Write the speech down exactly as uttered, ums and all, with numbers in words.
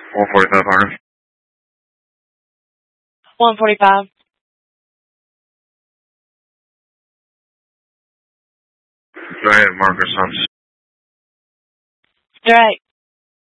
one forty-five, Marcus. one forty-five. Go ahead, Marcus. I'm Right.